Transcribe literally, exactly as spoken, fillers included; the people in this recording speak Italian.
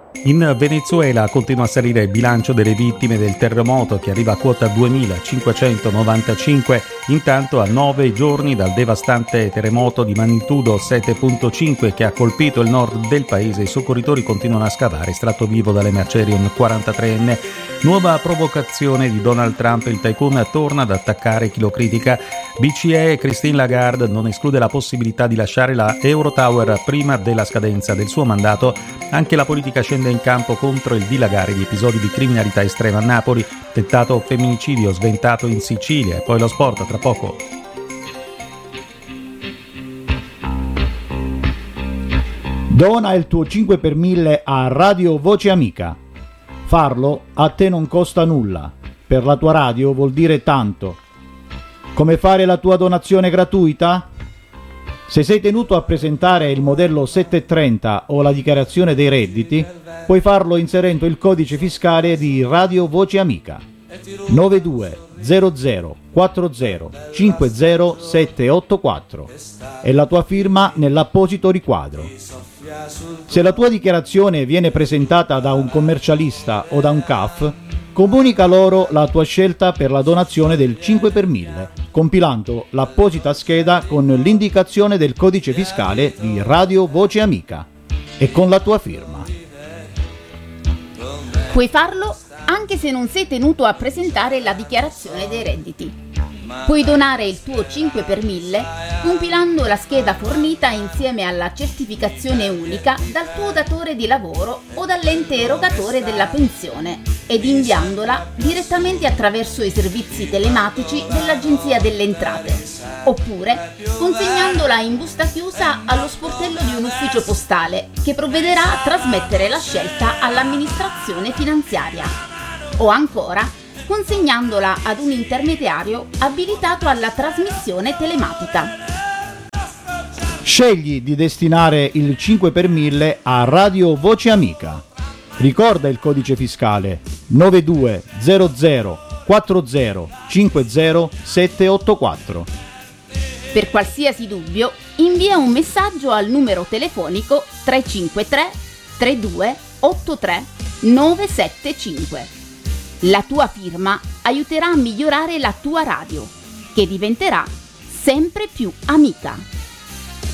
In Venezuela continua a salire il bilancio delle vittime del terremoto, che arriva a quota duemilacinquecentonovantacinque, intanto a nove giorni dal devastante terremoto di magnitudo sette virgola cinque che ha colpito il nord del paese. I soccorritori continuano a scavare estratto vivo dalle macerie un quarantatreenne. Nuova provocazione di Donald Trump, il tycoon torna ad attaccare chi lo critica. B C E e Christine Lagarde non esclude la possibilità di lasciare la Eurotower prima della scadenza del suo mandato. Anche la politica scende in campo contro il dilagare di episodi di criminalità estrema a Napoli, tentato femminicidio sventato in Sicilia, e poi lo sport tra poco. Dona il tuo cinque per mille a Radio Voce Amica. Farlo a te non costa nulla, per la tua radio vuol dire tanto. Come fare la tua donazione gratuita? Se sei tenuto a presentare il modello settecentotrenta o la dichiarazione dei redditi, puoi farlo inserendo il codice fiscale di Radio Voce Amica nove due zero zero quattro zero cinque zero sette otto quattro e la tua firma nell'apposito riquadro. Se la tua dichiarazione viene presentata da un commercialista o da un C A F, comunica loro la tua scelta per la donazione del cinque per mille, compilando l'apposita scheda con l'indicazione del codice fiscale di Radio Voce Amica e con la tua firma. Puoi farlo anche se non sei tenuto a presentare la dichiarazione dei redditi. Puoi donare il tuo cinque per mille compilando la scheda fornita insieme alla certificazione unica dal tuo datore di lavoro o dall'ente erogatore della pensione ed inviandola direttamente attraverso i servizi telematici dell'Agenzia delle Entrate, oppure consegnandola in busta chiusa allo sportello di un ufficio postale che provvederà a trasmettere la scelta all'amministrazione finanziaria, o ancora consegnandola ad un intermediario abilitato alla trasmissione telematica. Scegli di destinare il cinque per mille a Radio Voce Amica. Ricorda il codice fiscale nove due zero zero quattro zero cinque zero sette otto quattro. Per qualsiasi dubbio, invia un messaggio al numero telefonico tre cinque tre tre due otto tre nove sette cinque. La tua firma aiuterà a migliorare la tua radio, che diventerà sempre più amica.